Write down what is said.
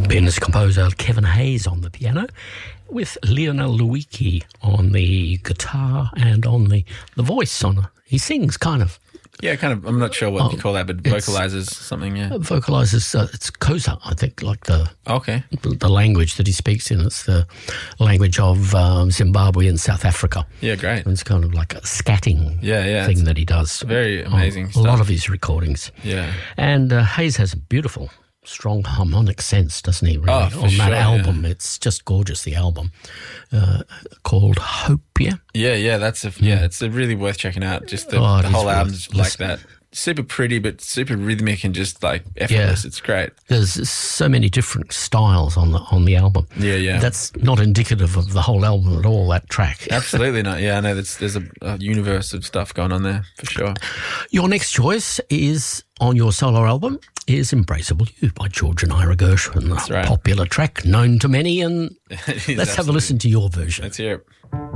Pianist composer Kevin Hayes on the piano, with Lionel Luiki on the guitar and on the voice. He sings kind of. Yeah, kind of. I'm not sure what you call that, but vocalizes something. Yeah, vocalizes. It's Xhosa, I think, like the language that he speaks in. It's the language of Zimbabwe and South Africa. Yeah, great. And it's kind of like a scatting thing that he does. Very amazing stuff. A lot of his recordings. Yeah, and Hayes has a beautiful, strong harmonic sense, doesn't he? Really? On that album, it's just gorgeous. The album called Hope. Yeah. It's really worth checking out. Just the whole album's like that. Super pretty, but super rhythmic and just like effortless. It's great. There's so many different styles on the album. Yeah. That's not indicative of the whole album at all, that track. Absolutely not. Yeah, I know there's a universe of stuff going on there for sure. Your next choice is on your solo album is Embraceable You by George and Ira Gershwin. That's right. Popular track, known to many, and let's have a listen to your version. Let's hear it.